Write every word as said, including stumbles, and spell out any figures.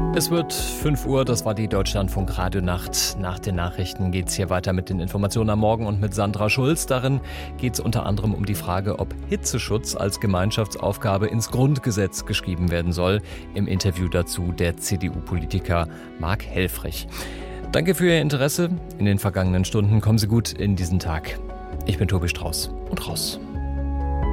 Es wird fünf Uhr, das war die Deutschlandfunk-Radionacht. Nach den Nachrichten geht es hier weiter mit den Informationen am Morgen und mit Sandra Schulz. Darin geht es unter anderem um die Frage, ob Hitzeschutz als Gemeinschaftsaufgabe ins Grundgesetz geschrieben werden soll. Im Interview dazu der C D U-Politiker Marc Helfrich. Danke für Ihr Interesse. In den vergangenen Stunden kommen Sie gut in diesen Tag. Ich bin Tobi Strauß und raus.